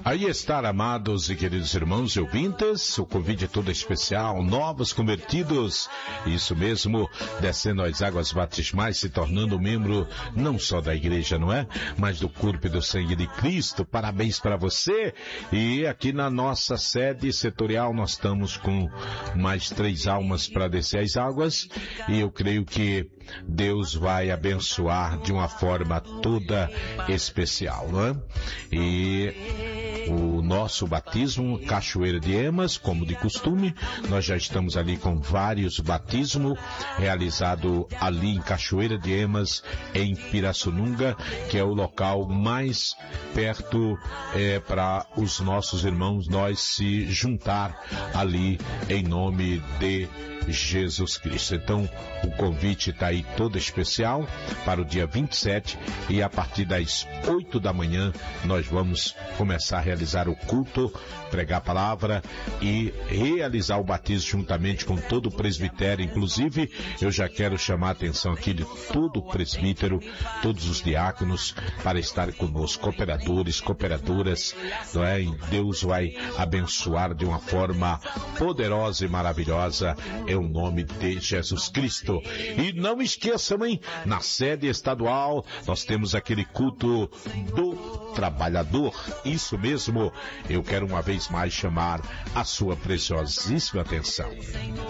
Aí está, amados e queridos irmãos e ouvintes, o convite todo especial, novos convertidos, isso mesmo, descendo as águas batismais, se tornando membro não só da igreja, não é? Mas do corpo e do sangue de Cristo. Parabéns para você. E aqui na nossa sede setorial nós estamos com mais 3 almas para descer as águas, e eu creio que Deus vai abençoar de uma forma toda especial, não é? E o nosso batismo, Cachoeira de Emas, como de costume, nós já estamos ali com vários batismos realizado ali em Cachoeira de Emas, em Pirassununga, que é o local mais perto para os nossos irmãos nós se juntar ali em nome de Jesus Cristo. Então, o convite está aí todo especial para o dia 27, e a partir das 8 da manhã nós vamos começar a realizar o culto, pregar a palavra e realizar o batismo juntamente com todo o presbitério. Inclusive, eu já quero chamar a atenção aqui de todo o presbítero, todos os diáconos, para estar conosco, cooperadores, cooperadoras, não é? E Deus vai abençoar de uma forma poderosa e maravilhosa, em nome de Jesus Cristo. E não esqueçam, hein? Na sede estadual, nós temos aquele culto do trabalhador. Isso mesmo, eu quero uma vez mais chamar a sua preciosíssima atenção.